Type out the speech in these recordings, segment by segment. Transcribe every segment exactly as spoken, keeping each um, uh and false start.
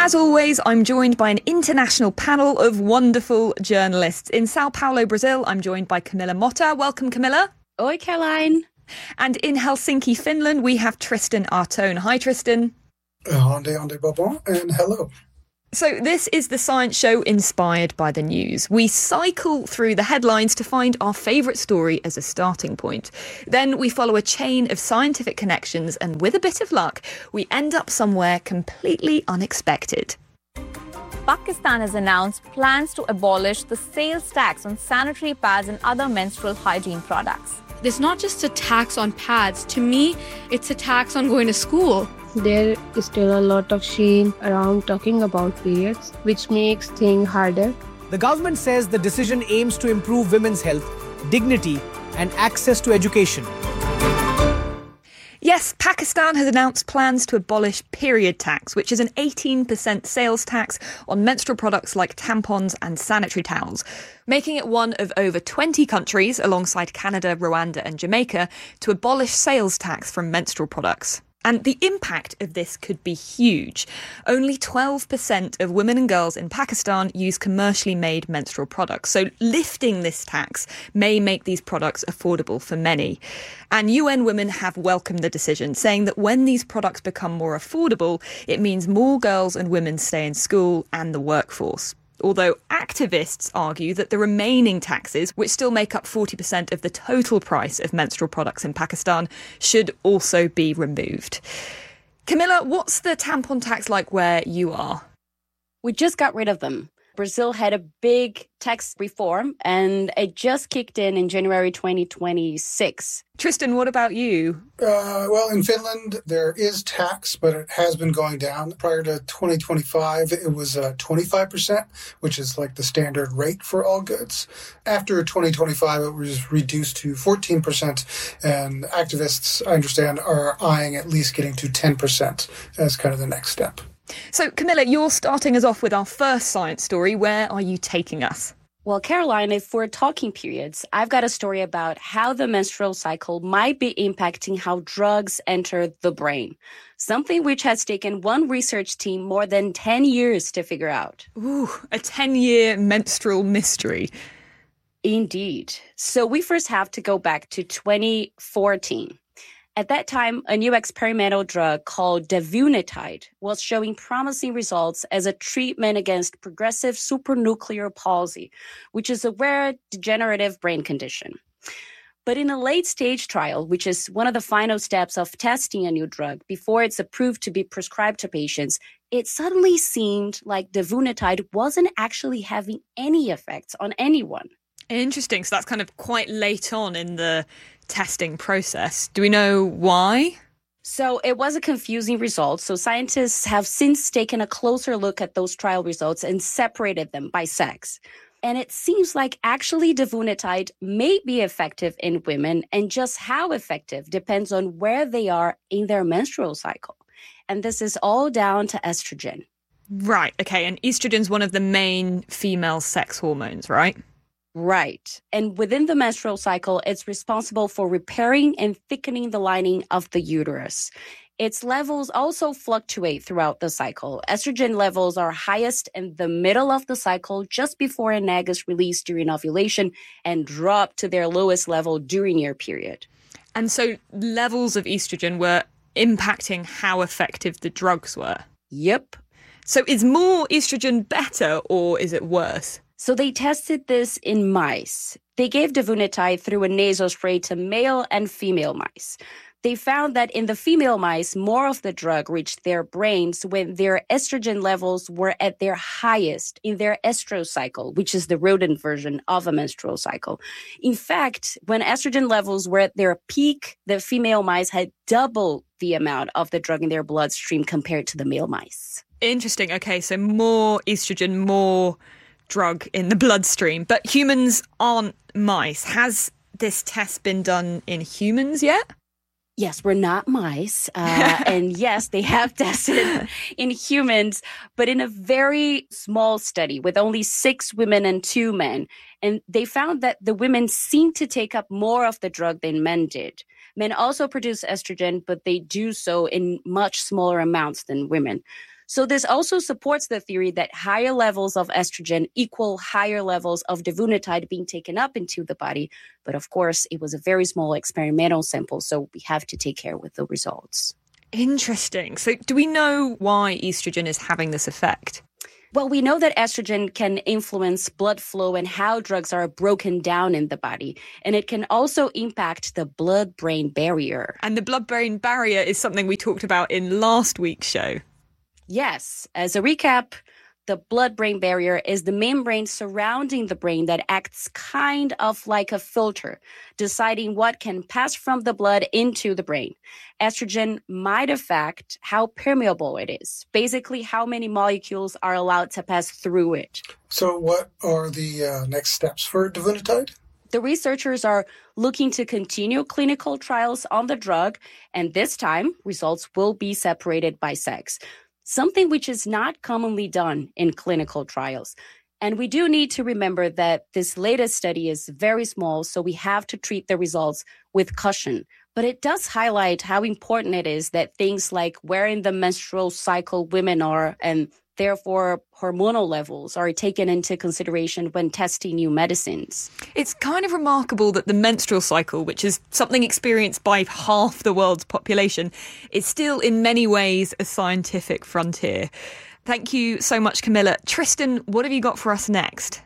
As always, I'm joined by an international panel of wonderful journalists. In Sao Paulo, Brazil, I'm joined by Camilla Motta. Welcome, Camilla. Oi, Caroline. And in Helsinki, Finland, we have Tristan Artone. Hi, Tristan. Ande, ande, babon, and hello. So this is the science show inspired by the news. We cycle through the headlines to find our favourite story as a starting point. Then we follow a chain of scientific connections, and with a bit of luck, we end up somewhere completely unexpected. Pakistan has announced plans to abolish the sales tax on sanitary pads and other menstrual hygiene products. It's not just a tax on pads. To me, it's a tax on going to school. There is still a lot of shame around talking about periods, which makes things harder. The government says the decision aims to improve women's health, dignity, and access to education. Yes, Pakistan has announced plans to abolish period tax, which is an eighteen percent sales tax on menstrual products like tampons and sanitary towels, making it one of over twenty countries, alongside Canada, Rwanda and Jamaica, to abolish sales tax from menstrual products. And the impact of this could be huge. Only twelve percent of women and girls in Pakistan use commercially made menstrual products. So lifting this tax may make these products affordable for many. And U N Women have welcomed the decision, saying that when these products become more affordable, it means more girls and women stay in school and the workforce. Although activists argue that the remaining taxes, which still make up forty percent of the total price of menstrual products in Pakistan, should also be removed. Camilla, what's the tampon tax like where you are? We just got rid of them. Brazil had a big tax reform and it just kicked in in January twenty twenty-six. Tristan, what about you? Uh, well, in Finland, there is tax, but it has been going down. Prior to twenty twenty-five, it was uh, twenty-five percent, which is like the standard rate for all goods. After twenty twenty-five, it was reduced to fourteen percent, and activists, I understand, are eyeing at least getting to ten percent as kind of the next step. So, Camilla, you're starting us off with our first science story. Where are you taking us? Well, Caroline, if we're talking periods, I've got a story about how the menstrual cycle might be impacting how drugs enter the brain, something which has taken one research team more than ten years to figure out. Ooh, a ten-year menstrual mystery. Indeed. So we first have to go back to twenty fourteen. At that time, a new experimental drug called davunitide was showing promising results as a treatment against progressive supranuclear palsy, which is a rare degenerative brain condition. But in a late-stage trial, which is one of the final steps of testing a new drug before it's approved to be prescribed to patients, it suddenly seemed like davunitide wasn't actually having any effects on anyone. Interesting. So that's kind of quite late on in the testing process. Do we know why? So it was a confusing result. So scientists have since taken a closer look at those trial results and separated them by sex. And it seems like actually davunitide may be effective in women, and just how effective depends on where they are in their menstrual cycle. And this is all down to estrogen. Right. Okay. And estrogen's one of the main female sex hormones, right? Right. And within the menstrual cycle, it's responsible for repairing and thickening the lining of the uterus. Its levels also fluctuate throughout the cycle. Estrogen levels are highest in the middle of the cycle, just before an egg is released during ovulation, and drop to their lowest level during your period. And so levels of estrogen were impacting how effective the drugs were? Yep. So is more estrogen better or is it worse? So they tested this in mice. They gave davunitide through a nasal spray to male and female mice. They found that in the female mice, more of the drug reached their brains when their estrogen levels were at their highest in their estrocycle, which is the rodent version of a menstrual cycle. In fact, when estrogen levels were at their peak, the female mice had double the amount of the drug in their bloodstream compared to the male mice. Interesting. Okay, so more estrogen, more drug in the bloodstream. But humans aren't mice. Has this test been done in humans yet? Yes, we're not mice. Uh, and yes, they have tested in humans, but in a very small study with only six women and two men. And they found that the women seemed to take up more of the drug than men did. Men also produce estrogen, but they do so in much smaller amounts than women. So this also supports the theory that higher levels of estrogen equal higher levels of devunatide being taken up into the body. But of course, it was a very small experimental sample, so we have to take care with the results. Interesting. So do we know why estrogen is having this effect? Well, we know that estrogen can influence blood flow and how drugs are broken down in the body. And it can also impact the blood-brain barrier. And the blood-brain barrier is something we talked about in last week's show. Yes. As a recap, the blood-brain barrier is the membrane surrounding the brain that acts kind of like a filter, deciding what can pass from the blood into the brain. Estrogen might affect how permeable it is, basically how many molecules are allowed to pass through it. So what are the uh, next steps for devunatide? The researchers are looking to continue clinical trials on the drug, and this time, results will be separated by sex, something which is not commonly done in clinical trials. And we do need to remember that this latest study is very small, so we have to treat the results with caution. But it does highlight how important it is that things like where in the menstrual cycle women are and therefore hormonal levels are taken into consideration when testing new medicines. It's kind of remarkable that the menstrual cycle, which is something experienced by half the world's population, is still in many ways a scientific frontier. Thank you so much, Camilla. Tristan, what have you got for us next?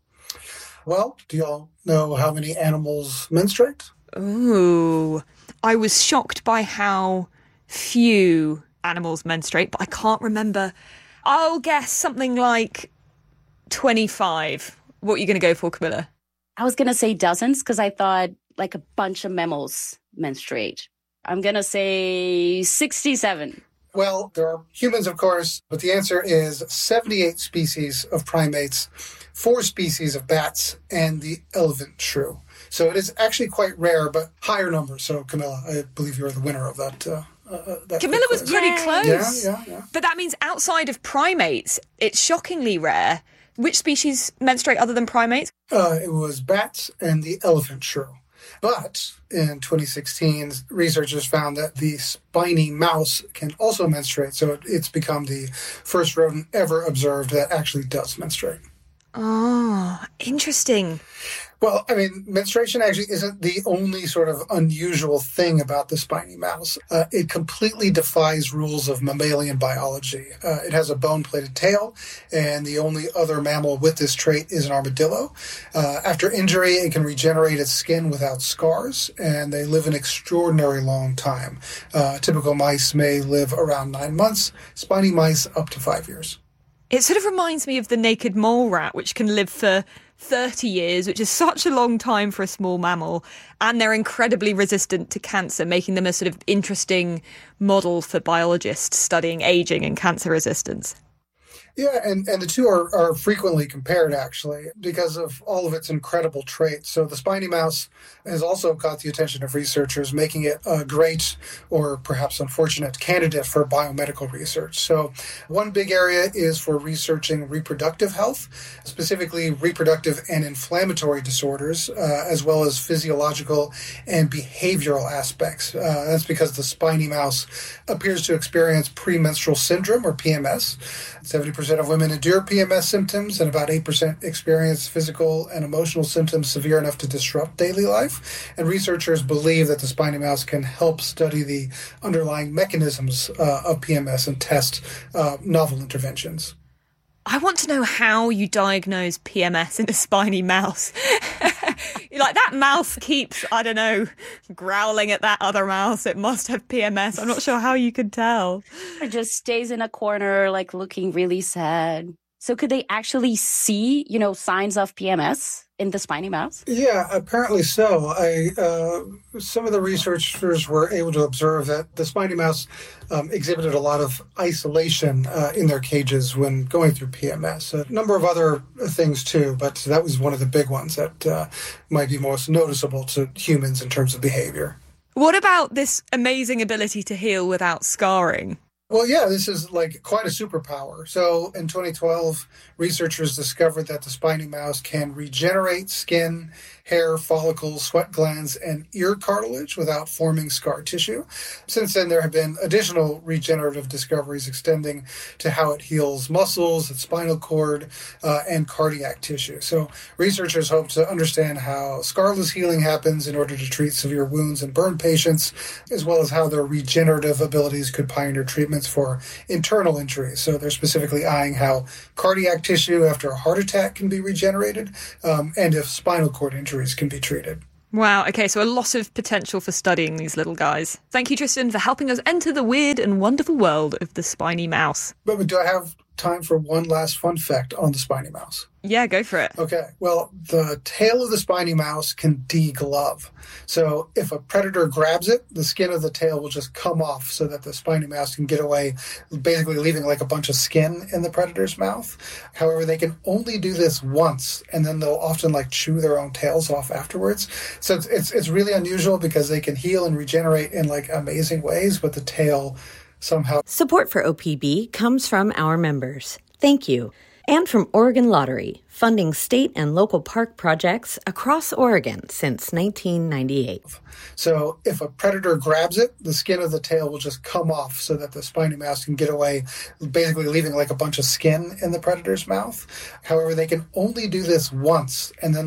Well, do y'all know how many animals menstruate? Ooh, I was shocked by how few animals menstruate, but I can't remember. I'll guess something like twenty-five. What are you going to go for, Camilla? I was going to say dozens because I thought like a bunch of mammals menstruate. I'm going to say sixty-seven. Well, there are humans, of course, but the answer is seventy-eight species of primates, four species of bats, and the elephant shrew. So it is actually quite rare, but higher numbers. So, Camilla, I believe you're the winner of that. Uh, uh, that Camilla was pretty Yay. close. Yeah, yeah, yeah. But that means outside of primates, it's shockingly rare. Which species menstruate other than primates? Uh, it was bats and the elephant shrew. But in twenty sixteen, researchers found that the spiny mouse can also menstruate. So it's become the first rodent ever observed that actually does menstruate. Oh, interesting. Well, I mean, menstruation actually isn't the only sort of unusual thing about the spiny mouse. Uh, it completely defies rules of mammalian biology. Uh, it has a bone-plated tail, and the only other mammal with this trait is an armadillo. Uh, after injury, it can regenerate its skin without scars, and they live an extraordinary long time. Uh, typical mice may live around nine months, spiny mice up to five years. It sort of reminds me of the naked mole rat, which can live for thirty years, which is such a long time for a small mammal. And they're incredibly resistant to cancer, making them a sort of interesting model for biologists studying aging and cancer resistance. Yeah, and, and the two are, are frequently compared, actually, because of all of its incredible traits. So the spiny mouse has also caught the attention of researchers, making it a great or perhaps unfortunate candidate for biomedical research. So one big area is for researching reproductive health, specifically reproductive and inflammatory disorders, uh, as well as physiological and behavioral aspects. Uh, that's because the spiny mouse appears to experience premenstrual syndrome, or P M S. seventy percent of women endure P M S symptoms, and about eight percent experience physical and emotional symptoms severe enough to disrupt daily life. And researchers believe that the spiny mouse can help study the underlying mechanisms uh, of P M S and test uh, novel interventions. I want to know how you diagnose P M S in a spiny mouse. Like, that mouse keeps, I don't know, growling at that other mouse. It must have P M S. I'm not sure how you could tell. It just stays in a corner, like looking really sad. So could they actually see, you know, signs of P M S in the spiny mouse? Yeah, apparently so. I uh, some of the researchers were able to observe that the spiny mouse um, exhibited a lot of isolation uh, in their cages when going through P M S. A number of other things too, but that was one of the big ones that uh, might be most noticeable to humans in terms of behavior. What about this amazing ability to heal without scarring? Well, yeah, this is like quite a superpower. So in twenty twelve, researchers discovered that the spiny mouse can regenerate skin, hair follicles, sweat glands, and ear cartilage without forming scar tissue. Since then, there have been additional regenerative discoveries extending to how it heals muscles, the spinal cord, uh, and cardiac tissue. So researchers hope to understand how scarless healing happens in order to treat severe wounds and burn patients, as well as how their regenerative abilities could pioneer treatments for internal injuries. So they're specifically eyeing how cardiac tissue after a heart attack can be regenerated, um, and if spinal cord injuries can be treated. Wow, okay, so a lot of potential for studying these little guys. Thank you, Tristan, for helping us enter the weird and wonderful world of the spiny mouse. But do I have time for one last fun fact on the spiny mouse? Yeah, go for it. Okay, well, the tail of the spiny mouse can deglove. So if a predator grabs it, the skin of the tail will just come off so that the spiny mouse can get away, basically leaving like a bunch of skin in the predator's mouth. However, they can only do this once, and then they'll often like chew their own tails off afterwards. So it's it's, it's really unusual because they can heal and regenerate in like amazing ways, but the tail somehow... Support for O P B comes from our members. Thank you. And from Oregon Lottery, funding state and local park projects across Oregon since nineteen ninety-eight. So if a predator grabs it, the skin of the tail will just come off so that the spiny mouse can get away, basically leaving like a bunch of skin in the predator's mouth. However, they can only do this once, and then